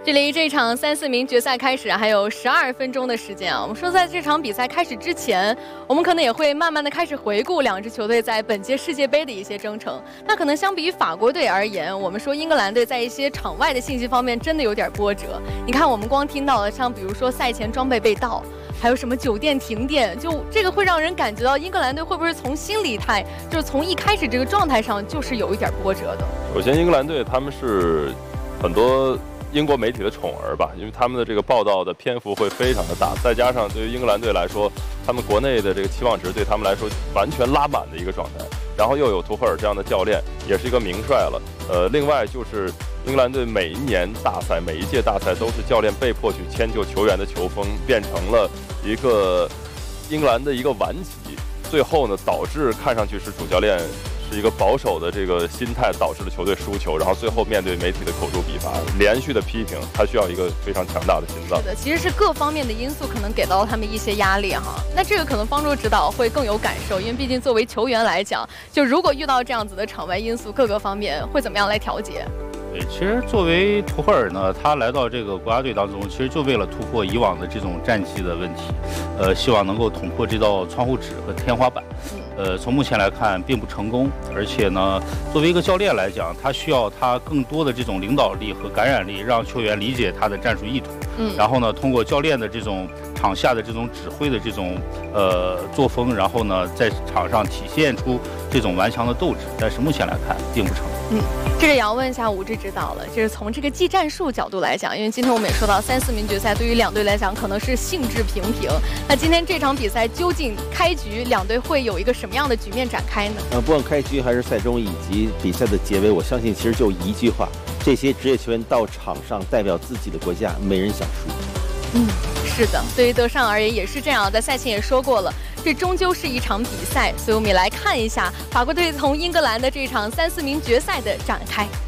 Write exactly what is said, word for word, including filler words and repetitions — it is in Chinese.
距离这场三四名决赛开始还有十二分钟的时间啊。我们说，在这场比赛开始之前，我们可能也会慢慢的开始回顾两支球队在本届世界杯的一些征程。那可能相比于法国队而言，我们说英格兰队在一些场外的信息方面真的有点波折。你看，我们光听到了像比如说赛前装备被盗，还有什么酒店停电，就这个会让人感觉到英格兰队会不会从心理态，就是从一开始这个状态上就是有一点波折的。 首先，英格兰队他们是很多英国媒体的宠儿吧，因为他们的这个报道的篇幅会非常的大，再加上对于英格兰队来说，他们国内的这个期望值对他们来说完全拉满的一个状态，然后又有图赫尔这样的教练，也是一个名帅了。呃，另外就是英格兰队每一年大赛，每一届大赛都是教练被迫去迁就球员的球风，变成了一个英格兰的一个顽疾，最后呢导致看上去是主教练是一个保守的这个心态导致了球队输球，然后最后面对媒体的口诛笔伐、连续的批评，他需要一个非常强大的心脏。 是的，其实是各方面的因素可能给到他们一些压力哈。那这个可能方舟指导会更有感受，因为毕竟作为球员来讲，就如果遇到这样子的场外因素，各个方面会怎么样来调节？ 对，其实作为图赫尔呢，他来到这个国家队当中，其实就为了突破以往的这种战绩的问题，呃，希望能够捅破这道窗户纸和天花板。呃，从目前来看并不成功，而且呢，作为一个教练来讲，他需要他更多的这种领导力和感染力，让球员理解他的战术意图。嗯，然后呢，通过教练的这种场下的这种指挥的这种呃作风，然后呢，在场上体现出这种顽强的斗志。但是目前来看，并不成功。 嗯，这个也要问一下武志指导了，就是从这个技战术角度来讲，因为今天我们也说到三四名决赛对于两队来讲可能是兴致平平。那今天这场比赛究竟开局两队会有一个什么样的局面展开呢？ 呃，不管开局还是赛中以及比赛的结尾，我相信其实就一句话：这些职业球员到场上代表自己的国家，没人想输。 嗯，是的，对于德尚而言也是这样，在赛前也说过了，这终究是一场比赛，所以我们也来看一下法国队从英格兰的这场三四名决赛的展开。